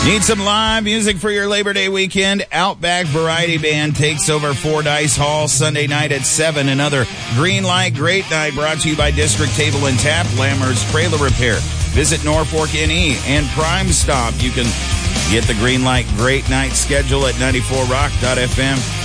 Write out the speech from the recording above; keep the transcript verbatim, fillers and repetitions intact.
Need some live music for your Labor Day weekend? Outback Variety Band takes over Fordyce Hall Sunday night at seven. Another Green Light Great Night brought to you by District Table and Tap, Lammer's Trailer Repair. Visit Norfolk N E and Crime Stop. You can get the Green Light Great Night schedule at ninety-four rock dot f m.